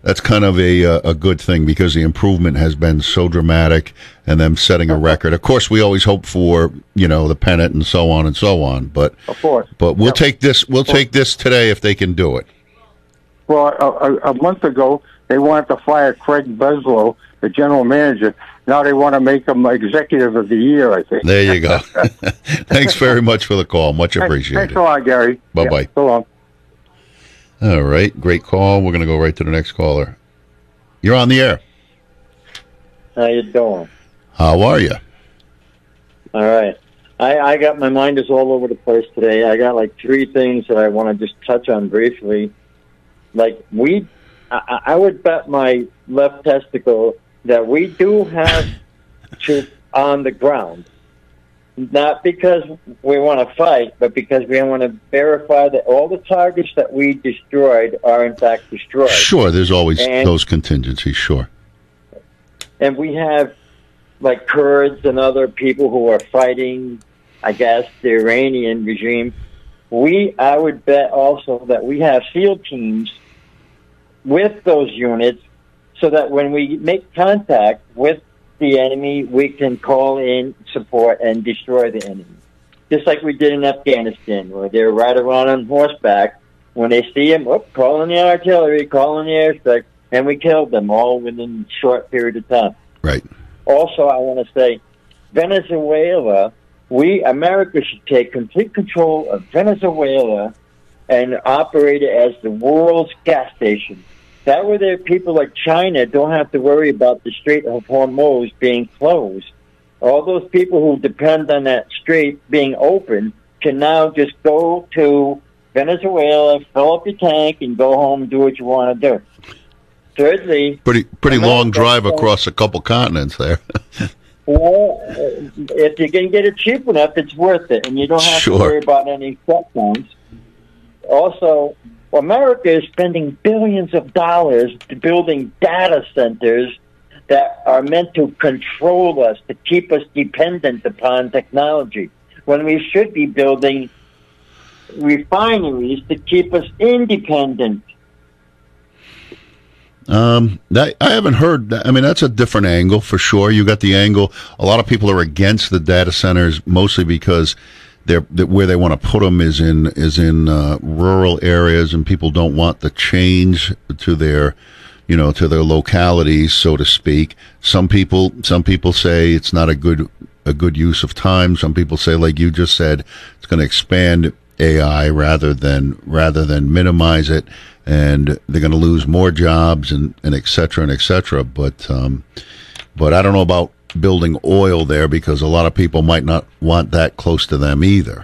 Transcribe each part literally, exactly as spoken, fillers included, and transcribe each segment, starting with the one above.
that's kind of a uh, a good thing because the improvement has been so dramatic, and them setting a record. Of course, we always hope for you know the pennant and so on and so on. But of course, but we'll yep. take this. We'll take this today if they can do it. Well, a, a month ago they wanted to fire Craig Beslow, the general manager. Now they want to make him executive of the year, I think. There you go. Thanks very much for the call. Much appreciated. Thanks a lot, Gary. Bye-bye. Yeah, so long. All right. Great call. We're going to go right to the next caller. You're on the air. How you doing? How are you? All right. I, I got my mind is all over the place today. I got like three things that I want to just touch on briefly. Like we, I, I would bet my left testicle that we do have troops on the ground, not because we want to fight, but because we want to verify that all the targets that we destroyed are in fact destroyed. Sure, there's always and, those contingencies, sure. And we have like Kurds and other people who are fighting, I guess, the Iranian regime. We, I would bet also that we have SEAL teams with those units so that when we make contact with the enemy, we can call in support and destroy the enemy. Just like we did in Afghanistan, where they were right around on horseback. When they see him, whoop, call in the artillery, call in the airstrike, and we killed them all within a short period of time. Right. Also, I want to say, Venezuela, we, America, should take complete control of Venezuela and operate it as the world's gas station. That way there, people like China don't have to worry about the Strait of Hormuz being closed. All those people who depend on that strait being open can now just go to Venezuela, fill up your tank, and go home and do what you want to do. Thirdly, pretty pretty long drive across a couple continents there. Well, if you can get it cheap enough, it's worth it, and you don't have Sure. to worry about any shutdowns. Also, America is spending billions of dollars to building data centers that are meant to control us, to keep us dependent upon technology, when we should be building refineries to keep us independent. Um, that, I haven't heard. I mean, that's a different angle for sure. You got the angle. A lot of people are against the data centers, mostly because they're that where they want to put them is in is in uh, rural areas, and people don't want the change to their, you know, to their localities, so to speak. Some people, some people say it's not a good a good use of time. Some people say, like you just said, it's going to expand A I rather than rather than minimize it. And they're going to lose more jobs and, and et cetera, and et cetera. But, um, but I don't know about building oil there because a lot of people might not want that close to them either.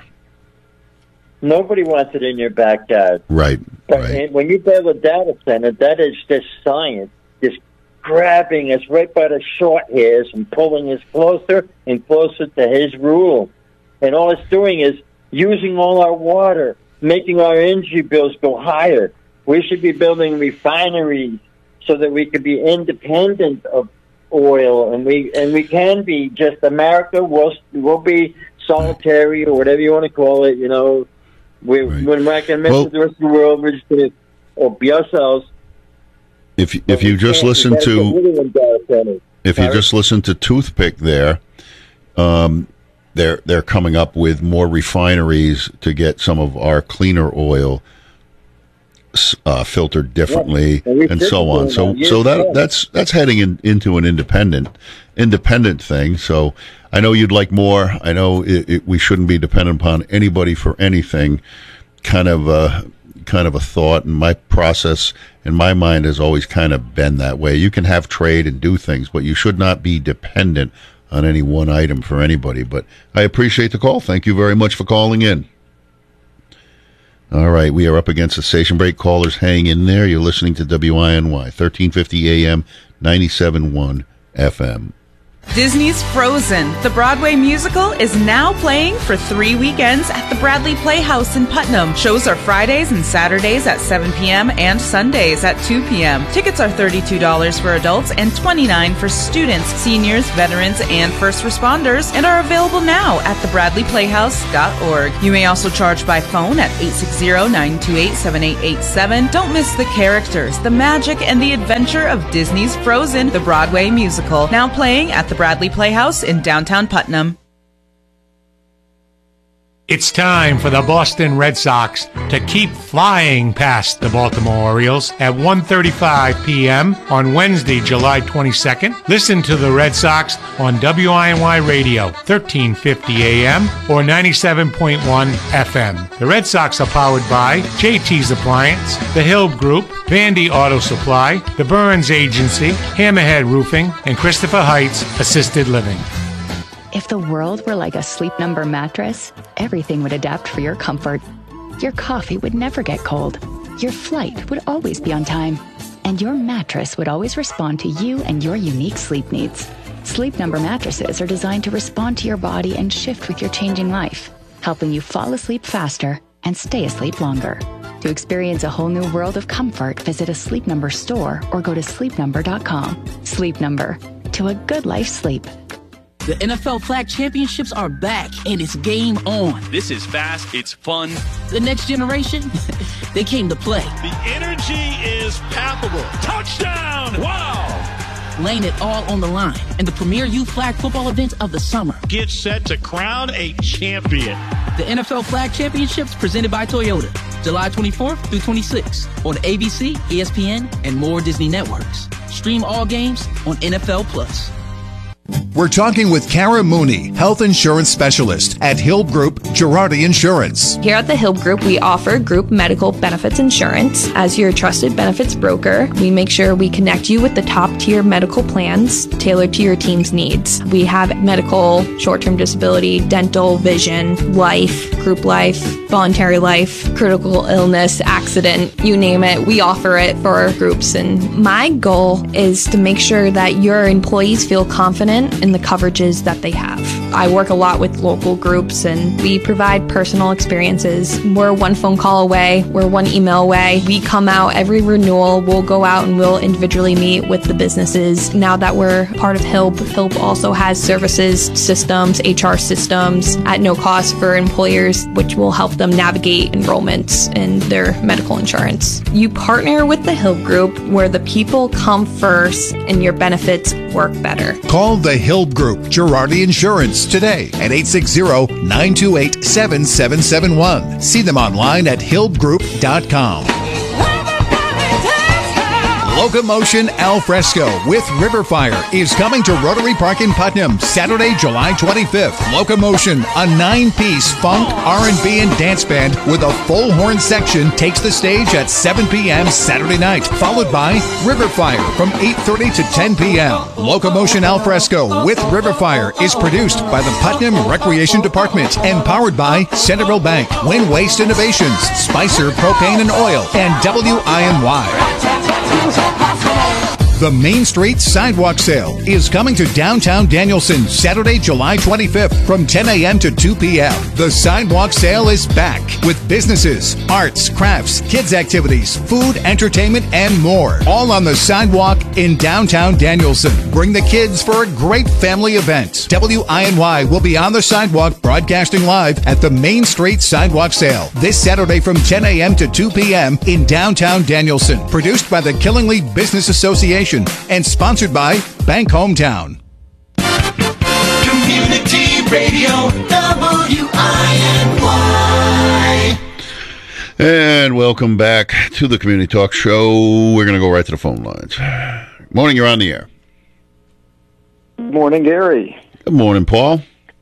Nobody wants it in your backyard. Right, But right. when you build a data center, that is just science, just grabbing us right by the short hairs and pulling us closer and closer to his rule. And all it's doing is using all our water, making our energy bills go higher. We should be building refineries so that we could be independent of oil, and we and we can be just America. We'll we'll be solitary or whatever you want to call it. You know, we Right. we're not going to mess Well- with the rest of the world. We're just going to or be ourselves. If you- if you just listen to if you just listen to Toothpick there, um, they're they're coming up with more refineries to get some of our cleaner oil Uh, filtered differently, Yeah, and we and should so be on. doing So, that. so Yes, that yes. that's that's heading in, into an independent, independent thing. So, I know you'd like more. I know it, it, we shouldn't be dependent upon anybody for anything. Kind of a kind of a thought, and my process in my mind has always kind of been that way. You can have trade and do things, but you should not be dependent on any one item for anybody. But I appreciate the call. Thank you very much for calling in. All right, we are up against the station break. Callers, hang in there. You're listening to W I N Y, thirteen fifty A M, ninety-seven point one F M. Disney's Frozen, the Broadway musical, is now playing for three weekends at the Bradley Playhouse in Putnam. Shows are Fridays and Saturdays at seven p.m. and Sundays at two p.m. Tickets are thirty-two dollars for adults and twenty-nine dollars for students, seniors, veterans, and first responders, and are available now at the bradley playhouse dot org. You may also charge by phone at eight six zero, nine two eight, seven eight eight seven. Don't miss the characters, the magic, and the adventure of Disney's Frozen, the Broadway musical, now playing at the Bradley Playhouse in downtown Putnam. It's time for the Boston Red Sox to keep flying past the Baltimore Orioles at one thirty-five p.m. on Wednesday, July twenty-second. Listen to the Red Sox on W I N Y Radio, thirteen fifty a.m. or ninety-seven point one F M. The Red Sox are powered by J T's Appliance, the Hill Group, Vandy Auto Supply, the Burns Agency, Hammerhead Roofing, and Christopher Heights Assisted Living. If the world were like a Sleep Number mattress, everything would adapt for your comfort. Your coffee would never get cold. Your flight would always be on time. And your mattress would always respond to you and your unique sleep needs. Sleep Number mattresses are designed to respond to your body and shift with your changing life, helping you fall asleep faster and stay asleep longer. To experience a whole new world of comfort, visit a Sleep Number store or go to sleep number dot com. Sleep Number. To a good life sleep. The N F L Flag Championships are back, and it's game on. This is fast, it's fun. The next generation, they came to play. The energy is palpable. Touchdown! Wow! Laying it all on the line in the premier youth flag football event of the summer. Get set to crown a champion. The N F L Flag Championships presented by Toyota, July twenty-fourth through twenty-sixth on A B C, E S P N, and more Disney networks. Stream all games on N F L Plus. We're talking with Kara Mooney, health insurance specialist at Hill Group Girardi Insurance. Here at the Hill Group, we offer group medical benefits insurance. As your trusted benefits broker, we make sure we connect you with the top tier medical plans tailored to your team's needs. We have medical, short-term disability, dental, vision, life, group life, voluntary life, critical illness, accident, you name it. We offer it for our groups. And my goal is to make sure that your employees feel confident in the coverages that they have. I work a lot with local groups and we provide personal experiences. We're one phone call away. We're one email away. We come out every renewal. We'll go out and we'll individually meet with the businesses. Now that we're part of H I L P, H I L P also has services, systems, H R systems at no cost for employers, which will help them navigate enrollments in their medical insurance. You partner with the H I L P Group where the people come first and your benefits work better. Call the Hill Group Girardi Insurance today at eight six zero, nine two eight, seven seven seven one. See them online at hill group dot com. Locomotion Al Fresco with Riverfire is coming to Rotary Park in Putnam Saturday, July twenty-fifth. Locomotion, a nine-piece funk, R and B, and dance band with a full horn section, takes the stage at seven p.m. Saturday night, followed by Riverfire from eight thirty to ten p.m. Locomotion Al Fresco with Riverfire is produced by the Putnam Recreation Department and powered by Centerville Bank, Win Waste Innovations, Spicer Propane and Oil, and W I N Y. The Main Street Sidewalk Sale is coming to downtown Danielson Saturday, July twenty-fifth from ten a.m. to two p.m. The Sidewalk Sale is back with businesses, arts, crafts, kids activities, food, entertainment, and more. All on the sidewalk in downtown Danielson. Bring the kids for a great family event. W I N Y will be on the sidewalk broadcasting live at the Main Street Sidewalk Sale this Saturday from ten a.m. to two p.m. in downtown Danielson. Produced by the Killingley Business Association and sponsored by Bank Hometown. Community Radio, W I N Y. And welcome back to the Community Talk Show. We're going to go right to the phone lines. Morning, you're on the air. Good morning, Gary. Good morning, Paul.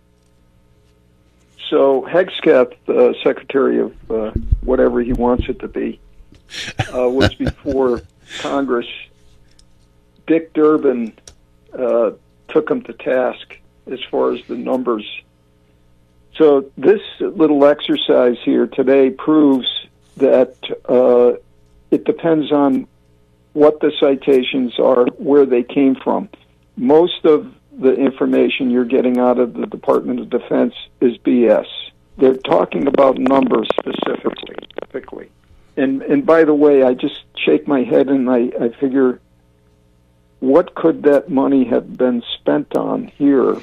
So Hexcath, uh, Secretary of uh, whatever he wants it to be, uh, was before Congress. Dick Durbin uh, took him to task as far as the numbers. So this little exercise here today proves that uh, it depends on what the citations are, where they came from. Most of the information you're getting out of the Department of Defense is B S. They're talking about numbers specifically. Specifically. And and by the way, I just shake my head and I, I figure, what could that money have been spent on here?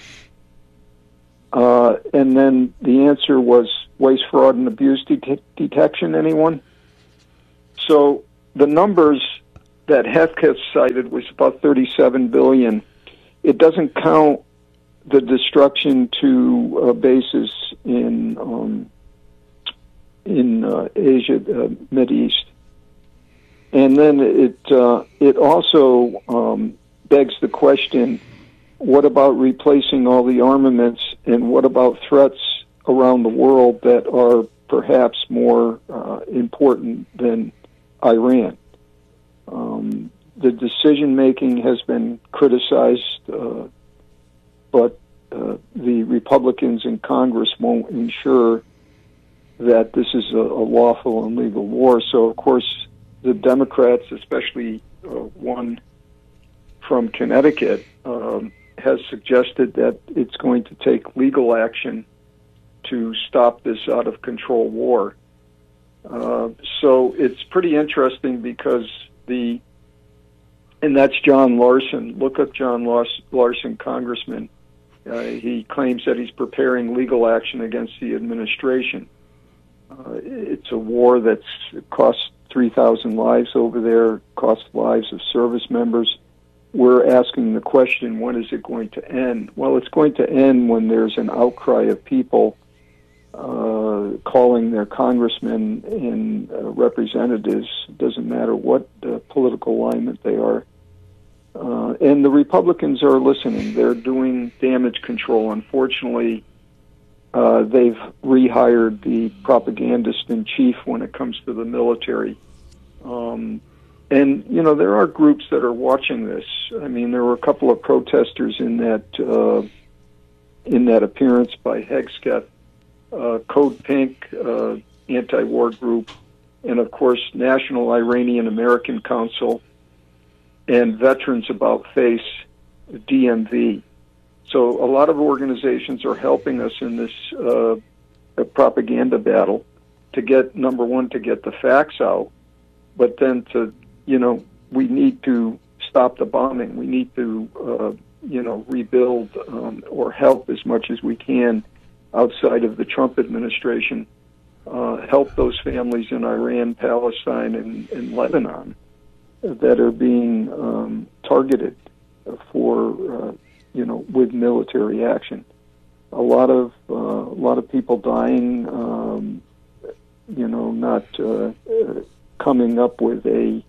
Uh, and then the answer was waste, fraud, and abuse det- detection. Anyone? So the numbers that Hesketh cited was about thirty-seven billion dollars. It doesn't count the destruction to uh, bases in um, in uh, Asia, uh, Mideast, and then it uh, it also um, begs the question: what about replacing all the armaments, and what about threats around the world that are perhaps more uh, important than Iran? Um, the decision making has been criticized, uh, but uh, the Republicans in Congress won't ensure that this is a, a lawful and legal war. So, of course, the Democrats, especially uh, one from Connecticut, um, has suggested that it's going to take legal action to stop this out-of-control war. Uh, so it's pretty interesting because the, and that's John Larson. Look up John Larson, congressman. Uh, he claims that he's preparing legal action against the administration. Uh, it's a war that's cost three thousand lives over there, cost lives of service members. We're asking the question, when is it going to end? Well, it's going to end when there's an outcry of people uh, calling their congressmen and uh, representatives, it doesn't matter what uh, political alignment they are. Uh, and the Republicans are listening. They're doing damage control. Unfortunately, uh, they've rehired the propagandist in chief when it comes to the military. Um, and, you know, there are groups that are watching this. I mean, there were a couple of protesters in that uh, in that appearance by Hesketh, uh, Code Pink, uh, anti-war group, and, of course, National Iranian American Council, and Veterans About Face, D M V. So a lot of organizations are helping us in this uh, propaganda battle to get, number one, to get the facts out, but then to, you know, we need to stop the bombing. We need to, uh, you know, rebuild um, or help as much as we can outside of the Trump administration, uh, help those families in Iran, Palestine, and, and Lebanon that are being um, targeted for, uh, you know, with military action. A lot of uh, a lot of people dying, um, you know, not uh, uh, coming up with a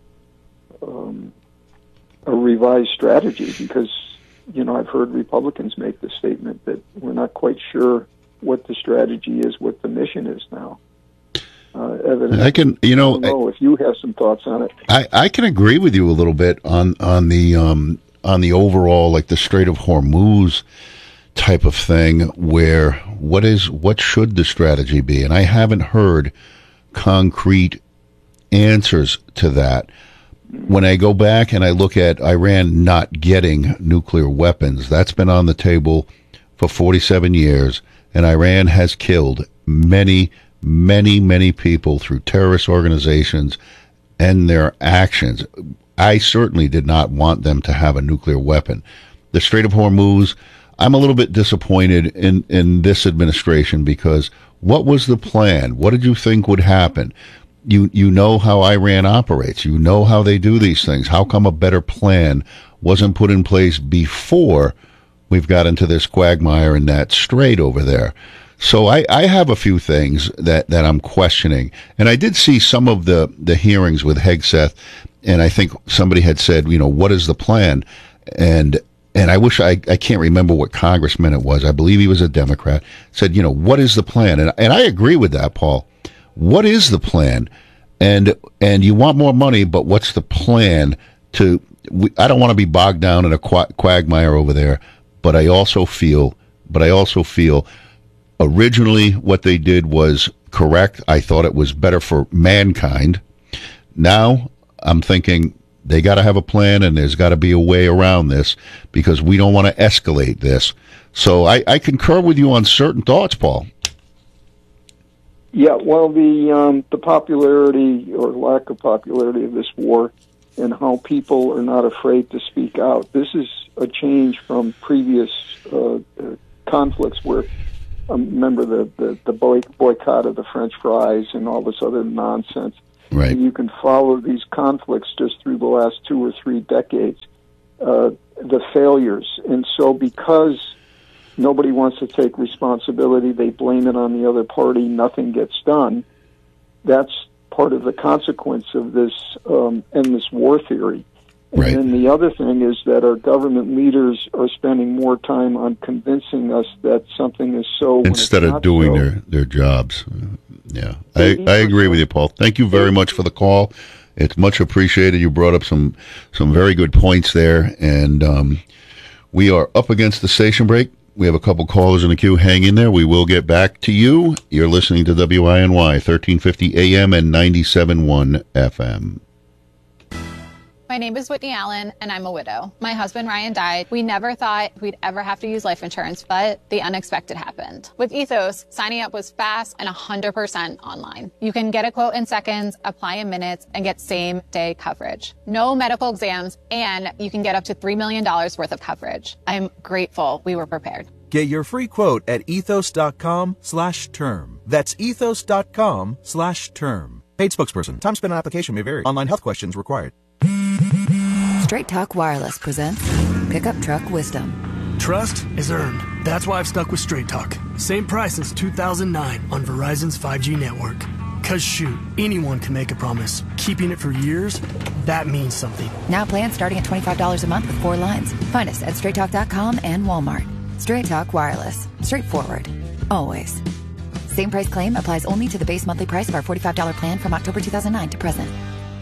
um, a revised strategy, because, you know, I've heard Republicans make the statement that we're not quite sure what the strategy is, what the mission is now. Uh, evidence. I can, you know, I don't know if you have some thoughts on it. I, I can agree with you a little bit on on the um, on the overall, like the Strait of Hormuz type of thing, where what is what should the strategy be? And I haven't heard concrete answers to that. When I go back and I look at Iran not getting nuclear weapons, that's been on the table for forty-seven years, and Iran has killed many. Many, many people through terrorist organizations and their actions. I certainly did not want them to have a nuclear weapon. The Strait of Hormuz, I'm a little bit disappointed in, in this administration, because what was the plan? What did you think would happen? You you know how Iran operates. You know how they do these things. How come a better plan wasn't put in place before we've got into this quagmire in that strait over there? So I, I have a few things that, that I'm questioning. And I did see some of the, the hearings with Hegseth, and I think somebody had said, you know, what is the plan? And and I wish I, I can't remember what congressman it was. I believe he was a Democrat. Said, you know, what is the plan? And and I agree with that, Paul. What is the plan? And and you want more money, but what's the plan to? We, I don't want to be bogged down in a quagmire over there, but I also feel, but I also feel. Originally, what they did was correct. I thought it was better for mankind. Now, I'm thinking they got to have a plan, and there's got to be a way around this because we don't want to escalate this. So I, I concur with you on certain thoughts, Paul. Yeah, well, the um, the popularity or lack of popularity of this war and how people are not afraid to speak out. This is a change from previous uh, uh, conflicts where, um, remember the, the, the boy, boycott of the French fries and all this other nonsense. Right. And you can follow these conflicts just through the last two or three decades, uh, the failures. And so because nobody wants to take responsibility, they blame it on the other party, nothing gets done. That's part of the consequence of this um, endless war theory. And right. then the other thing is that our government leaders are spending more time on convincing us that something is so instead of doing so. their, their jobs. Yeah, I, I agree with you, Paul. Thank you very much for the call. It's much appreciated. You brought up some, some very good points there, and um, we are up against the station break. We have a couple callers in the queue. Hang in there. We will get back to you. You're listening to W I N Y, thirteen fifty A M and ninety-seven point one F M. My name is Whitney Allen, and I'm a widow. My husband, Ryan, died. We never thought we'd ever have to use life insurance, but the unexpected happened. With Ethos, signing up was fast and one hundred percent online. You can get a quote in seconds, apply in minutes, and get same-day coverage. No medical exams, and you can get up to three million dollars worth of coverage. I'm grateful we were prepared. Get your free quote at ethos.com slash term. That's ethos.com slash term. Paid spokesperson. Time spent on application may vary. Online health questions required. Straight Talk Wireless presents Pickup Truck Wisdom. Trust is earned. That's why I've stuck with Straight Talk. Same price since two thousand nine on Verizon's five G network. Cause shoot, anyone can make a promise. Keeping it for years, that means something. Now plans starting at twenty-five dollars a month with four lines. Find us at straight talk dot com and Walmart. Straight Talk Wireless. Straightforward. Always. Same price claim applies only to the base monthly price of our forty-five dollars plan from October two thousand nine to present.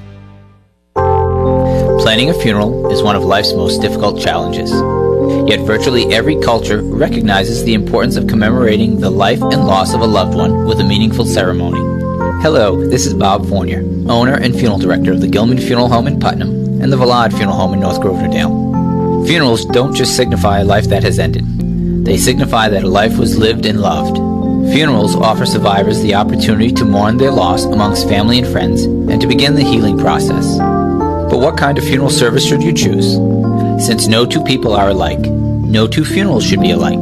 Planning a funeral is one of life's most difficult challenges. Yet virtually every culture recognizes the importance of commemorating the life and loss of a loved one with a meaningful ceremony. Hello, this is Bob Fournier, owner and funeral director of the Gilman Funeral Home in Putnam and the Vallard Funeral Home in North Grosvenor-Dale. Funerals don't just signify a life that has ended. They signify that a life was lived and loved. Funerals offer survivors the opportunity to mourn their loss amongst family and friends and to begin the healing process. But what kind of funeral service should you choose? Since no two people are alike, no two funerals should be alike.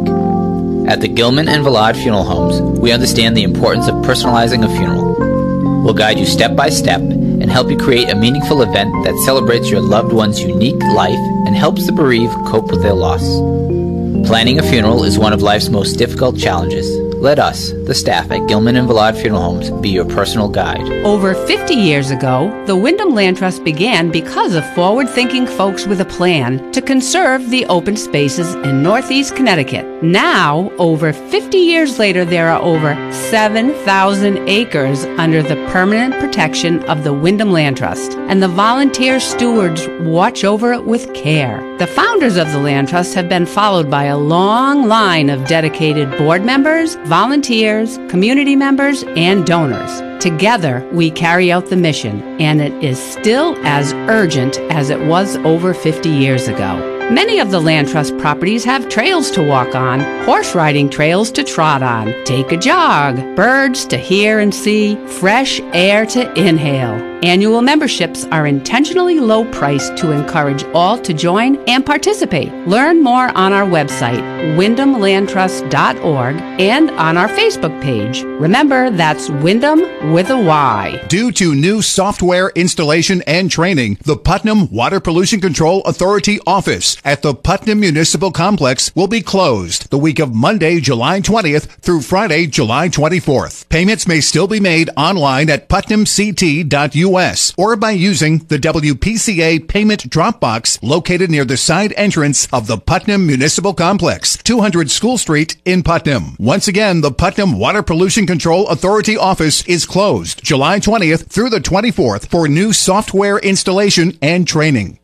At the Gilman and Vallard Funeral Homes, we understand the importance of personalizing a funeral. We'll guide you step by step and help you create a meaningful event that celebrates your loved one's unique life and helps the bereaved cope with their loss. Planning a funeral is one of life's most difficult challenges. Let us, the staff at Gilman and Vallard Funeral Homes, be your personal guide. Over fifty years ago, the Wyndham Land Trust began because of forward-thinking folks with a plan to conserve the open spaces in Northeast Connecticut. Now, over fifty years later, there are over seven thousand acres under the permanent protection of the Wyndham Land Trust, and the volunteer stewards watch over it with care. The founders of the Land Trust have been followed by a long line of dedicated board members, volunteers, community members, and donors. Together, we carry out the mission, and it is still as urgent as it was over fifty years ago. Many of the Land Trust properties have trails to walk on, horse riding trails to trot on, take a jog, birds to hear and see, fresh air to inhale. Annual memberships are intentionally low priced to encourage all to join and participate. Learn more on our website, wyndham land trust dot org, and on our Facebook page. Remember, that's Wyndham with a Y. Due to new software installation and training, the Putnam Water Pollution Control Authority office at the Putnam Municipal Complex will be closed the week of Monday, July twentieth through Friday, July twenty-fourth. Payments may still be made online at putnam c t dot u s or by using the W P C A payment drop box located near the side entrance of the Putnam Municipal Complex, two hundred School Street in Putnam. Once again, the Putnam Water Pollution Control Authority office is closed July twentieth through the twenty-fourth for new software installation and training.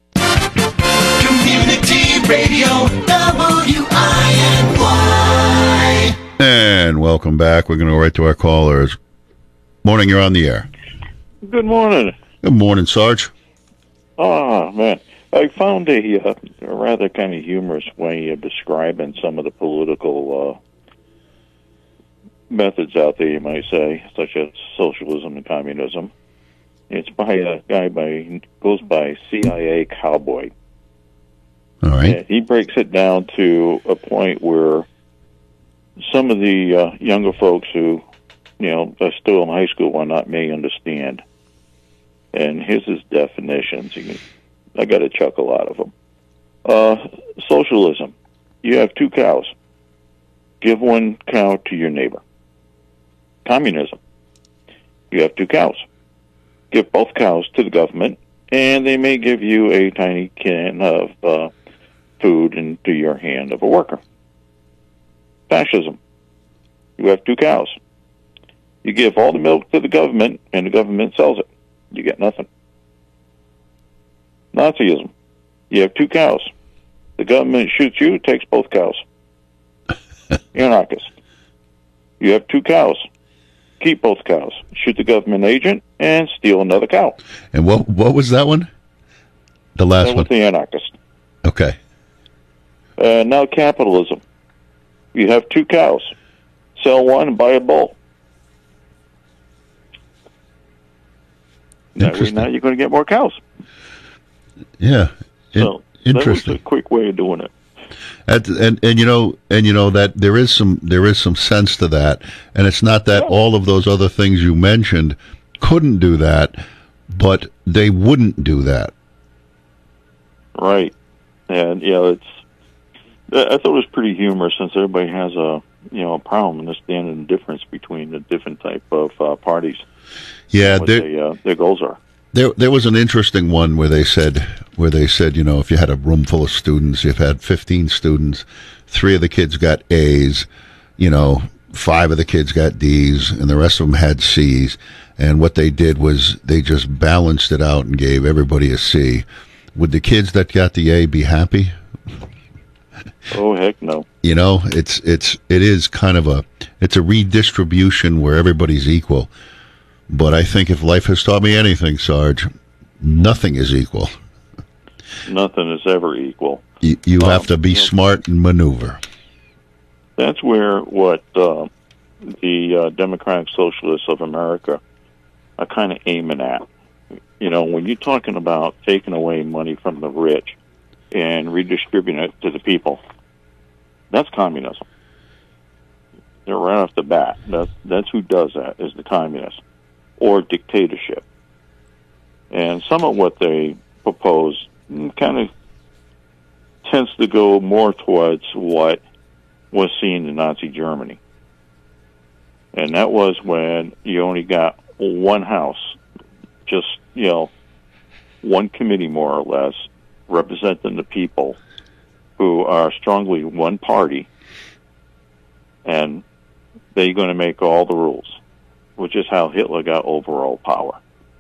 Community Radio, W I N Y. And welcome back. We're going to go right to our callers. Morning, you're on the air. Good morning. Good morning, Sarge. Oh, man. I found a, uh, a rather kind of humorous way of describing some of the political uh, methods out there, you might say, such as socialism and communism. It's by a guy by goes by C I A Cowboy. All right. And he breaks it down to a point where some of the uh, younger folks who, you know, are still in high school and whatnot may understand. And here's his definitions. You can, I got a chuckle out of them. Uh, socialism. You have two cows. Give one cow to your neighbor. Communism. You have two cows. Give both cows to the government, and they may give you a tiny can of uh, food into your hand of a worker. Fascism. You have two cows. You give all the milk to the government, and the government sells it. You get nothing. Nazism. You have two cows. The government shoots you, takes both cows. Anarchist. You have two cows. Keep both cows. Shoot the government agent and steal another cow. And what what was that one? The last that one. was the anarchist. Okay. Uh, now capitalism. You have two cows. Sell one and buy a bull. That way now you're going to get more cows. Yeah. In- So interesting. that was a quick way of doing it. And, and and you know and you know that there is some there is some sense to that, and it's not that all of those other things you mentioned couldn't do that, but they wouldn't do that. Right. And, you know, it's, I thought it was pretty humorous since everybody has a, you know, a problem understanding the difference between the different type of uh, parties. Yeah, and what there- they, uh, their goals are. There, there was an interesting one where they said, where they said, you know, if you had a room full of students, you've had fifteen students, three of the kids got A's, you know, five of the kids got D's, and the rest of them had C's. And what they did was they just balanced it out and gave everybody a C. Would the kids that got the A be happy? Oh, heck no. You know, it's it's it is kind of a it's a redistribution where everybody's equal. But I think if life has taught me anything, Sarge, nothing is equal. Nothing is ever equal. You, you Um, have to be you know, smart and maneuver. That's where what uh, the uh, Democratic Socialists of America are kind of aiming at. You know, when you're talking about taking away money from the rich and redistributing it to the people, that's communism. They're right off the bat. That's, that's who does that, is the communists. Or dictatorship. And some of what they propose kind of tends to go more towards what was seen in Nazi Germany. And that was when you only got one house, just, you know, one committee more or less, representing the people who are strongly one party, and they're going to make all the rules, which is how Hitler got overall power.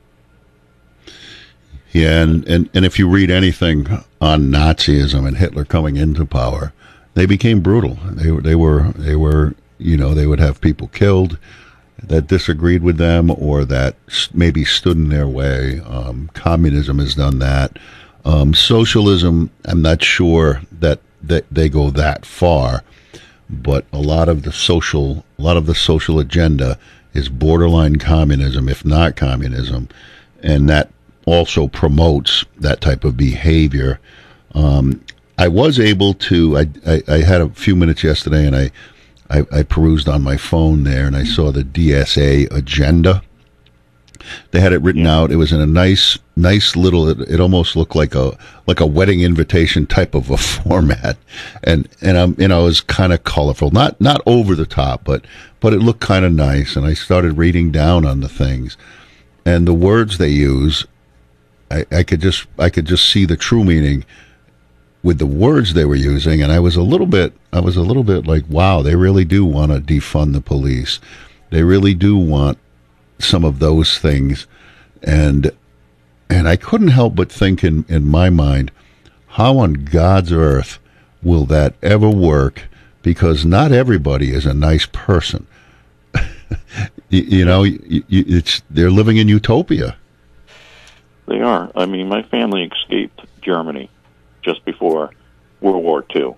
Yeah, and, and, and if you read anything on Nazism and Hitler coming into power, they became brutal. They were, they were, they were, you know, they would have people killed that disagreed with them or that maybe stood in their way. Um, communism has done that. Um, socialism, I'm not sure that, that they go that far, but a lot of the social, a lot of the social agenda is borderline communism, if not communism, and that also promotes that type of behavior. Um, I was able to, I, I, I had a few minutes yesterday, and I, I, I perused on my phone there, and I saw the D S A agenda. They had it written out. It was in a nice, nice little. It, it almost looked like a like a wedding invitation type of a format, and and um, you know, it was kind of colorful, not not over the top, but but it looked kind of nice. And I started reading down on the things, and the words they use, I, I could just I could just see the true meaning with the words they were using, and I was a little bit I was a little bit like, wow, they really do want to defund the police. They really do want some of those things, and and I couldn't help but think in, in my mind, how on God's earth will that ever work? Because not everybody is a nice person. you, you know, you, you, it's they're living in utopia. they are. I mean, my family escaped Germany just before World War Two.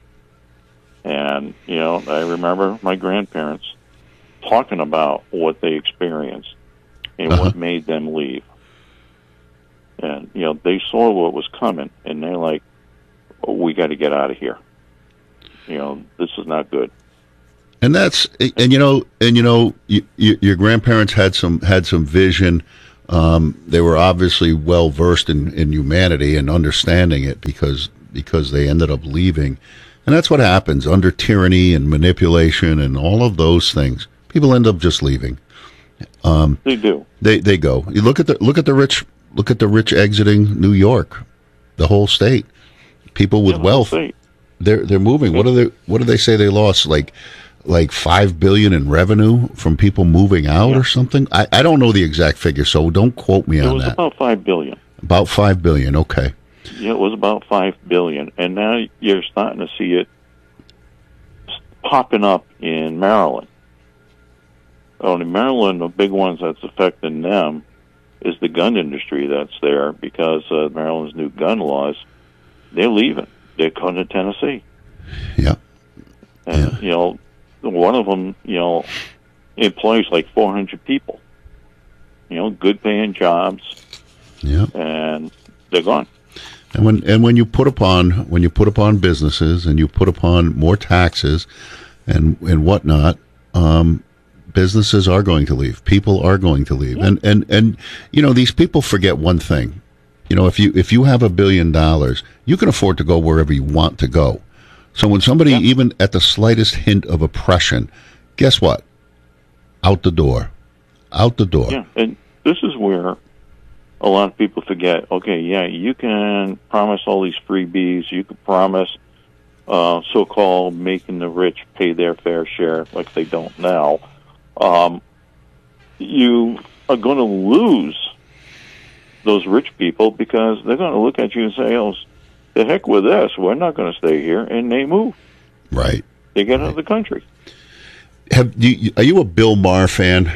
And, you know, I remember my grandparents talking about what they experienced and Uh-huh. what made them leave. And, you know, they saw what was coming, and they're like, oh, we got to get out of here. You know, this is not good. And that's and you know and you know you, you, your grandparents had some had some vision. Um, they were obviously well versed in, in humanity and understanding it because because they ended up leaving, and that's what happens under tyranny and manipulation and all of those things. People end up just leaving. Um, they do. They they go. You look at the look at the rich look at the rich exiting New York, the whole state. People with Yeah, wealth, state. they're they're moving. What do they what do they say they lost? Like. like five billion in revenue from people moving out Yeah. or something. I, I don't know the exact figure, so don't quote me It on was that. about five billion. About five billion. Okay. Yeah, it was about five billion, and now you're starting to see it popping up in Maryland. Oh, in Maryland, the big ones that's affecting them is the gun industry that's there because uh, Maryland's new gun laws. They're leaving. They're going to Tennessee. Yeah. And yeah. you know, one of them, you know, employs like four hundred people. You know, good paying jobs. Yeah. And they're gone. And when and when you put upon when you put upon businesses and you put upon more taxes and and whatnot, um, businesses are going to leave. People are going to leave. And and and you know, these people forget one thing. You know, if you if you have a billion dollars, you can afford to go wherever you want to go. So when somebody, yeah. even at the slightest hint of oppression, guess what? Out the door. Out the door. Yeah, and this is where a lot of people forget, okay, yeah, you can promise all these freebies, you can promise uh, so-called making the rich pay their fair share like they don't now. Um, you are going to lose those rich people because they're going to look at you and say, oh, the heck with us, we're not going to stay here, and they move. Right. They get out of the country. Have you, are you a Bill Maher fan?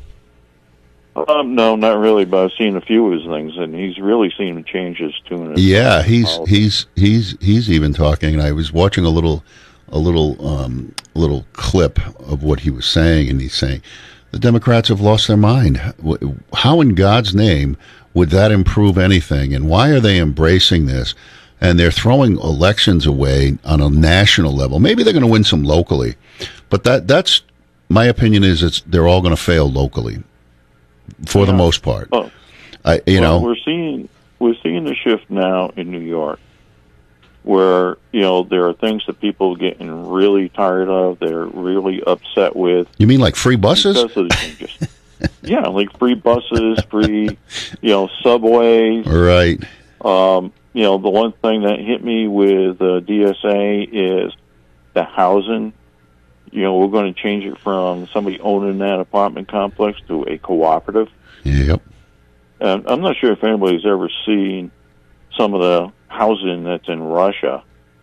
Um, no, not really, but I've seen a few of his things, and he's really seen to change his tune. Yeah, he's he's he's he's even talking. And I was watching a little a little um, little clip of what he was saying, and he's saying the Democrats have lost their mind. How in God's name would that improve anything? And why are they embracing this? And they're throwing elections away on a national level. Maybe they're going to win some locally, but that that's my opinion is it's they're all going to fail locally for yeah. the most part. Oh. I, you well, know, we're seeing we're seeing the shift now in New York, where you know there are things that people are getting really tired of. They're really upset with. You mean like free buses? Because of the changes. Yeah, like free buses, free you know subways. Right. Um, you know, the one thing that hit me with uh, D S A is the housing. You know, we're going to change it from somebody owning that apartment complex to a cooperative. Yep. And I'm not sure if anybody's ever seen some of the housing that's in Russia,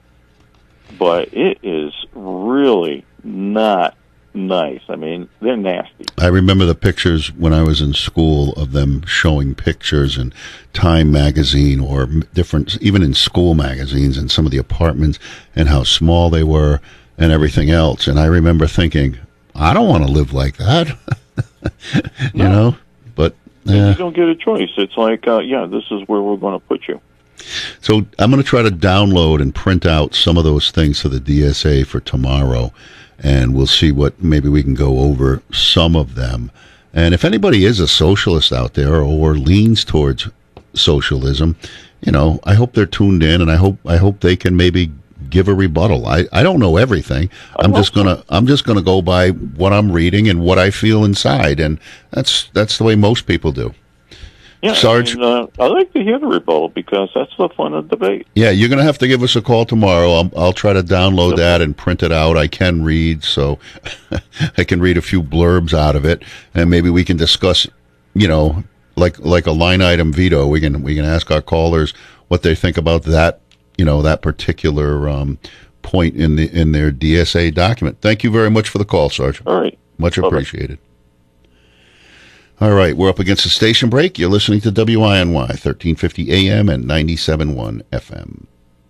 but it is really not nice. I mean, they're nasty. I remember the pictures when I was in school of them showing pictures in Time magazine or different, even in school magazines, and some of the apartments and how small they were and everything else. And I remember thinking, I don't want to live like that, you no. know, but yeah. You don't get a choice. It's like, uh, yeah, this is where we're going to put you. So I'm going to try to download and print out some of those things for the D S A for tomorrow. And we'll see what, maybe we can go over some of them. And if anybody is a socialist out there or leans towards socialism, you know, I hope they're tuned in, and I hope I hope they can maybe give a rebuttal. I, I don't know everything. I'm just gonna I'm just gonna go by what I'm reading and what I feel inside, and that's that's the way most people do. Yeah, Sarge, I, mean, uh, I like to hear the rebuttal because that's the fun of debate. Yeah, you're going to have to give us a call tomorrow. I'll, I'll try to download that and print it out. I can read, so I can read a few blurbs out of it, and maybe we can discuss, you know, like like a line item veto. We can we can ask our callers what they think about that, you know, that particular um, point in the in their D S A document. Thank you very much for the call, Sergeant. All right, much Bye-bye. appreciated. All right, we're up against the station break. You're listening to W I N Y, thirteen fifty A M and ninety-seven point one F M.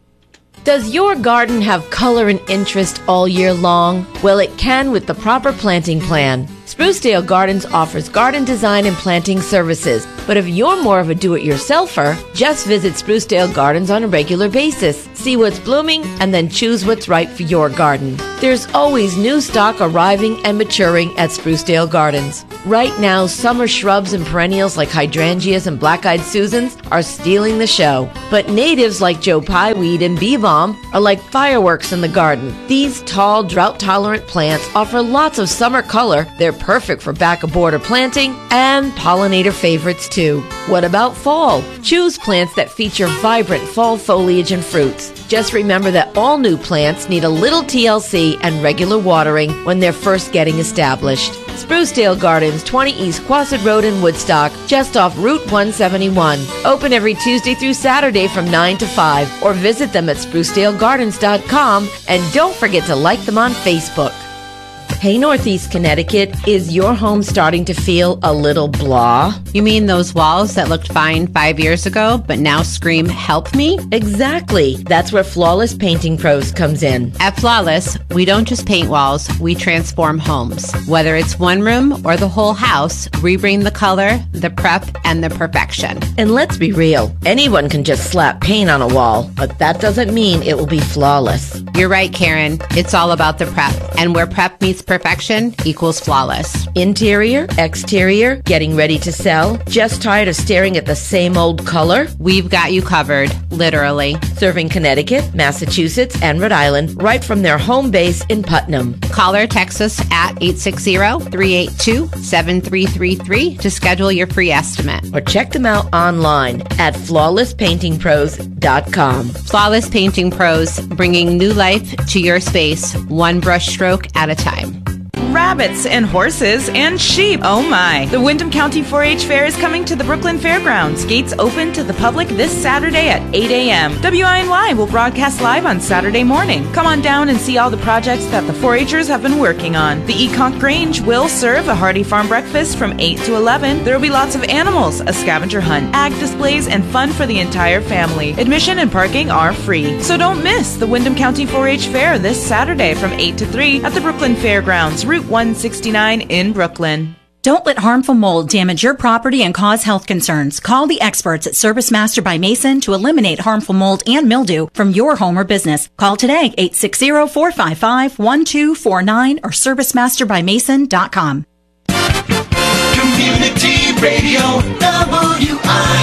Does your garden have color and interest all year long? Well, it can with the proper planting plan. Sprucedale Gardens offers garden design and planting services. But if you're more of a do-it-yourselfer, just visit Sprucedale Gardens on a regular basis. See what's blooming and then choose what's right for your garden. There's always new stock arriving and maturing at Sprucedale Gardens. Right now, summer shrubs and perennials like hydrangeas and black-eyed Susans are stealing the show. But natives like Joe Pye weed and bee balm are like fireworks in the garden. These tall, drought-tolerant plants offer lots of summer color. They're perfect for back-of-border planting and pollinator favorites too. What about fall? Choose plants that feature vibrant fall foliage and fruits. Just remember that all new plants need a little T L C and regular watering when they're first getting established. Sprucedale Gardens, twenty East Quasit Road in Woodstock, just off Route one seventy-one. Open every Tuesday through Saturday from nine to five, or visit them at sprucedale gardens dot com, and don't forget to like them on Facebook. Hey, Northeast Connecticut, is your home starting to feel a little blah? You mean those walls that looked fine five years ago, but now scream, help me? Exactly. That's where Flawless Painting Pros comes in. At Flawless, we don't just paint walls, we transform homes. Whether it's one room or the whole house, we bring the color, the prep, and the perfection. And let's be real, anyone can just slap paint on a wall, but that doesn't mean it will be flawless. You're right, Karen. It's all about the prep. And where prep meets perfection equals flawless. Interior, exterior, getting ready to sell, just tired of staring at the same old color? We've got you covered, literally. Serving Connecticut, Massachusetts, and Rhode Island right from their home base in Putnam. Call or text us at eight six zero, three eight two, seven three three three to schedule your free estimate. Or check them out online at flawless painting pros dot com. Flawless Painting Pros, bringing new life to your space, one brush stroke at a time. Rabbits and horses and sheep. Oh my. The Windham County four H Fair is coming to the Brooklyn Fairgrounds. Gates open to the public this Saturday at eight a.m. W I N Y will broadcast live on Saturday morning. Come on down and see all the projects that the four H'ers have been working on. The Econk Grange will serve a hearty farm breakfast from eight to eleven. There will be lots of animals, a scavenger hunt, ag displays, and fun for the entire family. Admission and parking are free. So don't miss the Windham County four H Fair this Saturday from eight to three at the Brooklyn Fairgrounds, Route one sixty-nine in Brooklyn. Don't let harmful mold damage your property and cause health concerns. Call the experts at Service Master by Mason to eliminate harmful mold and mildew from your home or business. Call today, eight six zero, four five five, one two four nine or service master by mason dot com. Community Radio, W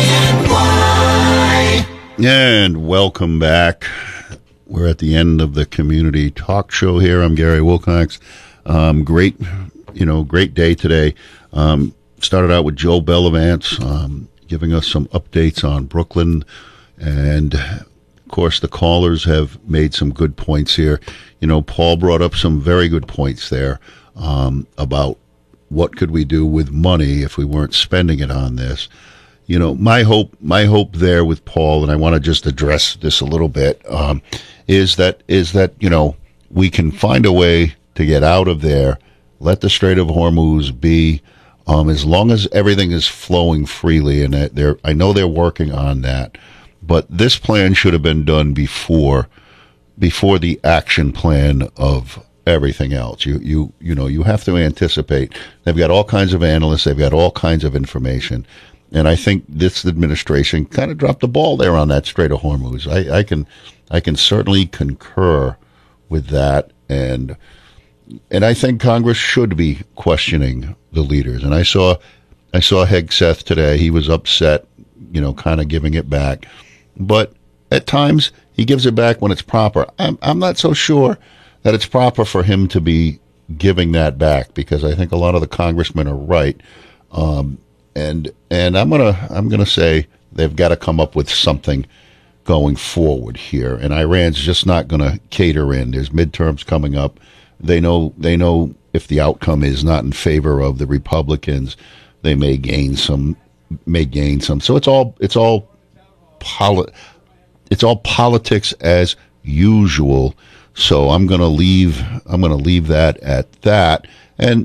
I N Y. And welcome back. We're at the end of the community talk show here. I'm Gary Wilcox. Um, great, you know, great day today. Um, started out with Joe Bellavance, um, giving us some updates on Brooklyn. And, of course, the callers have made some good points here. You know, Paul brought up some very good points there um, about what could we do with money if we weren't spending it on this. You know, my hope, my hope there with Paul, and I want to just address this a little bit, um, is that, is that, you know, we can find a way to get out of there, let the Strait of Hormuz be, um, as long as everything is flowing freely, and they're, I know they're working on that, but this plan should have been done before, before the action plan of everything else. You, you, you know, you have to anticipate. They've got all kinds of analysts, they've got all kinds of information, and I think this administration kind of dropped the ball there on that Strait of Hormuz. I, I can, I can certainly concur with that, and And I think Congress should be questioning the leaders. And I saw, I saw Hegseth today. He was upset, you know, kind of giving it back. But at times he gives it back when it's proper. I'm, I'm not so sure that it's proper for him to be giving that back, because I think a lot of the congressmen are right. Um, and and I'm gonna I'm gonna say they've got to come up with something going forward here. And Iran's just not going to cater in. There's midterms coming up. They know they know if the outcome is not in favor of the Republicans, they may gain some may gain some. So it's all it's all poli- it's all politics as usual. So I'm going to leave I'm going to leave that at that. And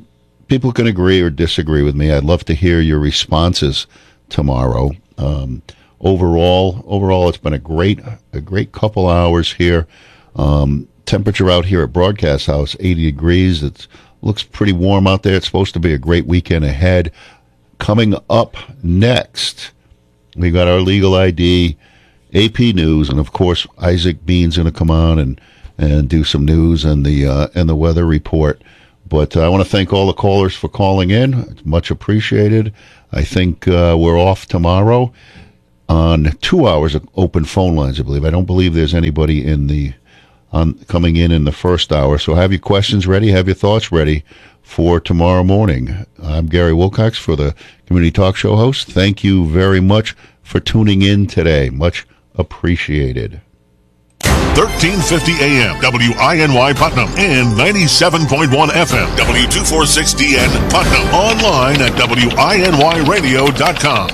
people can agree or disagree with me. I'd love to hear your responses tomorrow. Um, overall, overall, it's been a great, a great couple hours here. Um, temperature out here at Broadcast House, eighty degrees. It looks pretty warm out there. It's supposed to be a great weekend ahead. Coming up next, we got our legal I D, A P News, and of course Isaac Bean's going to come on and, and do some news and the uh, and the weather report. But uh, I want to thank all the callers for calling in. It's much appreciated. I think uh, we're off tomorrow on two hours of open phone lines, I believe. I don't believe there's anybody in the on coming in in the first hour. So have your questions ready, have your thoughts ready for tomorrow morning. I'm Gary Wilcox for the Community Talk Show host. Thank you very much for tuning in today. Much appreciated. thirteen fifty A M, W I N Y Putnam, and ninety-seven point one F M, W two forty-six D N Putnam. Online at W I N Y radio dot com.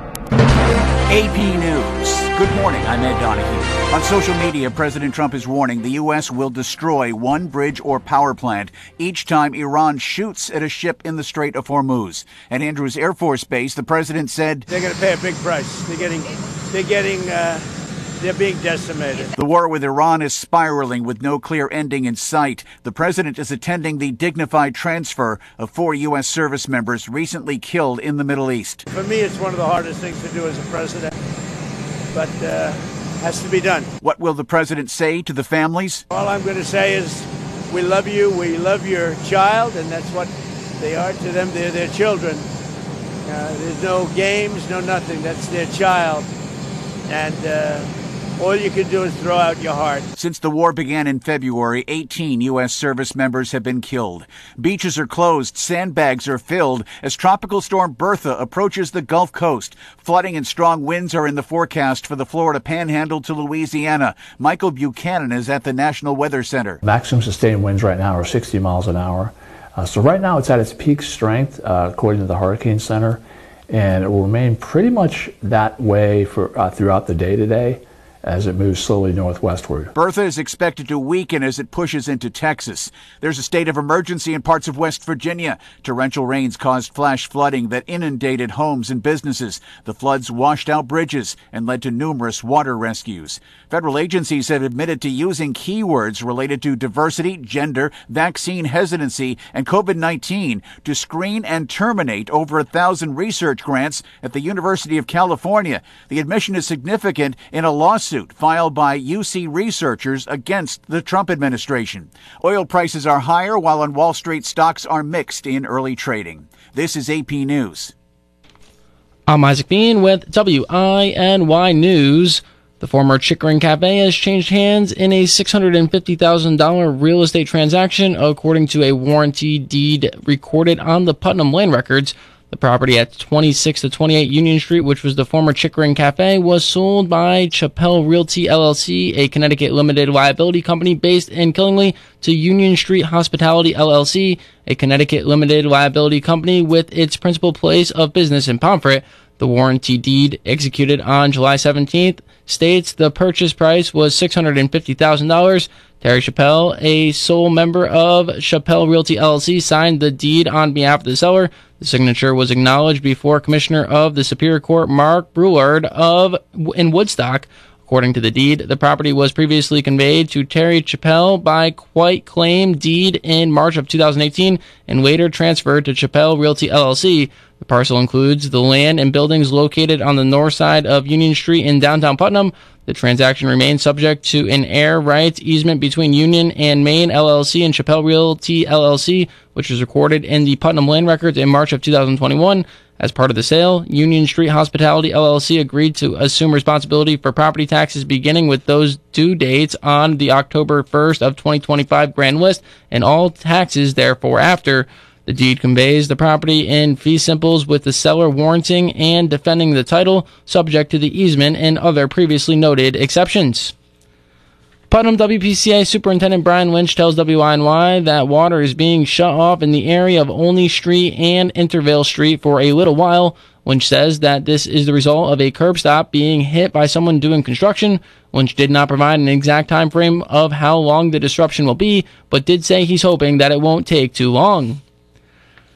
A P News. Good morning, I'm Ed Donahue. On social media, President Trump is warning the U S will destroy one bridge or power plant each time Iran shoots at a ship in the Strait of Hormuz. At Andrews Air Force Base, the president said, they're going to pay a big price. They're getting, they're getting, uh, they're being decimated. The war with Iran is spiraling with no clear ending in sight. The president is attending the dignified transfer of four U S service members recently killed in the Middle East. For me, it's one of the hardest things to do as a president, but uh, has to be done. What will the president say to the families? All I'm going to say is, we love you, we love your child, and that's what they are to them. They're their children. Uh, there's no games, no nothing. That's their child. And uh, all you can do is throw out your heart. Since the war began in February, eighteen U S service members have been killed. Beaches are closed, sandbags are filled as Tropical Storm Bertha approaches the Gulf Coast. Flooding and strong winds are in the forecast for the Florida Panhandle to Louisiana. Michael Buchanan is at the National Weather Center. Maximum sustained winds right now are sixty miles an hour. Uh, so right now it's at its peak strength, uh, according to the Hurricane Center, and it will remain pretty much that way for uh, throughout the day today as it moves slowly northwestward. Bertha is expected to weaken as it pushes into Texas. There's a state of emergency in parts of West Virginia. Torrential rains caused flash flooding that inundated homes and businesses. The floods washed out bridges and led to numerous water rescues. Federal agencies have admitted to using keywords related to diversity, gender, vaccine hesitancy, and COVID nineteen to screen and terminate over a thousand research grants at the University of California. The admission is significant in a lawsuit filed by U C researchers against the Trump administration. Oil prices are higher, while on Wall Street stocks are mixed in early trading. This is A P News. I'm Isaac Bean with W I N Y News. The former Chickering Cafe has changed hands in a six hundred fifty thousand dollars real estate transaction, according to a warranty deed recorded on the Putnam land records. The property at twenty-six to twenty-eight Union Street, which was the former Chickering Cafe, was sold by Chappelle Realty L L C, a Connecticut limited liability company based in Killingly, to Union Street Hospitality L L C, a Connecticut limited liability company with its principal place of business in Pomfret. The warranty deed, executed on July seventeenth, states the purchase price was six hundred fifty thousand dollars. Terry Chappelle, a sole member of Chappelle Realty L L C, signed the deed on behalf of the seller. The signature was acknowledged before Commissioner of the Superior Court Mark Brulard of in Woodstock. According to the deed, the property was previously conveyed to Terry Chappelle by quite claim deed in March of two thousand eighteen and later transferred to Chappelle Realty L L C. The parcel includes the land and buildings located on the north side of Union Street in downtown Putnam. The transaction remains subject to an air rights easement between Union and Main L L C and Chappelle Realty L L C, which was recorded in the Putnam land records in March of two thousand twenty-one. As part of the sale, Union Street Hospitality L L C agreed to assume responsibility for property taxes beginning with those due dates on the October first of twenty twenty-five grand list, and all taxes therefore after. The deed conveys the property in fee simples, with the seller warranting and defending the title, subject to the easement and other previously noted exceptions. Putnam W P C A Superintendent Brian Lynch tells W I N Y that water is being shut off in the area of Olney Street and Intervale Street for a little while. Lynch says that this is the result of a curb stop being hit by someone doing construction. Lynch did not provide an exact time frame of how long the disruption will be, but did say he's hoping that it won't take too long.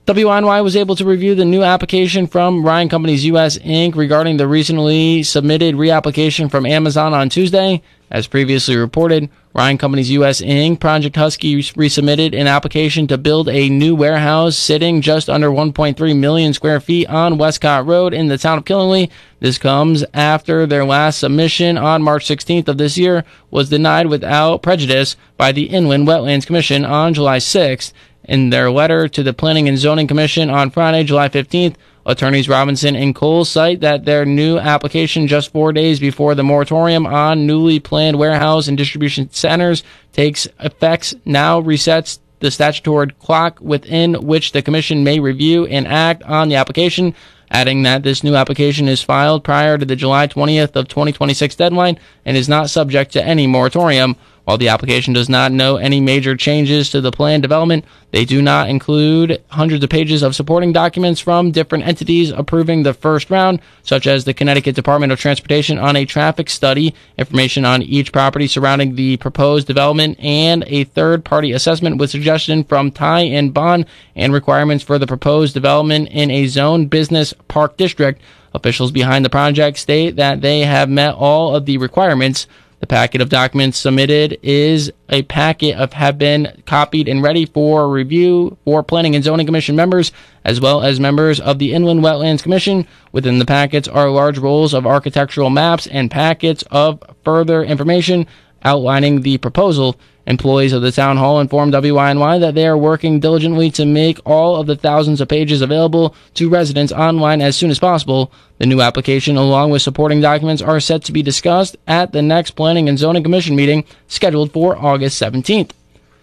W I N Y was able to review the new application from Ryan Companies U S Incorporated regarding the recently submitted reapplication from Amazon on Tuesday. As previously reported, Ryan Companies U S Incorporated, Project Husky, resubmitted an application to build a new warehouse sitting just under one point three million square feet on Westcott Road in the town of Killingley. This comes after their last submission on March sixteenth of this year was denied without prejudice by the Inland Wetlands Commission on July sixth. In their letter to the Planning and Zoning Commission on Friday, July fifteenth, attorneys Robinson and Cole cite that their new application just four days before the moratorium on newly planned warehouse and distribution centers takes effect now resets the statutory clock within which the commission may review and act on the application, adding that this new application is filed prior to the July twentieth of twenty twenty-six deadline and is not subject to any moratorium. While the application does not note any major changes to the planned development, they do not include hundreds of pages of supporting documents from different entities approving the first round, such as the Connecticut Department of Transportation on a traffic study, information on each property surrounding the proposed development, and a third-party assessment with suggestion from Ty and Bond and requirements for the proposed development in a zone business park district. Officials behind the project state that they have met all of the requirements. The packet of documents submitted is a packet of have been copied and ready for review for Planning and Zoning Commission members, as well as members of the Inland Wetlands Commission. Within the packets are large rolls of architectural maps and packets of further information outlining the proposal. Employees of the town hall informed W I N Y that they are working diligently to make all of the thousands of pages available to residents online as soon as possible. The new application, along with supporting documents, are set to be discussed at the next Planning and Zoning Commission meeting scheduled for August seventeenth.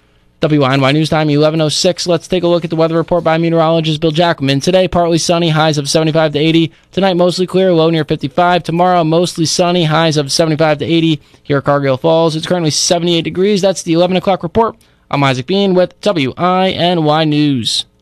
W I N Y News Time, eleven oh six. Let's take a look at the weather report by meteorologist Bill Jackman. Today, partly sunny, highs of seventy-five to eighty. Tonight, mostly clear, low near fifty-five. Tomorrow, mostly sunny, highs of seventy-five to eighty. Here at Cargill Falls, it's currently seventy-eight degrees. That's the eleven o'clock report. I'm Isaac Bean with W I N Y News.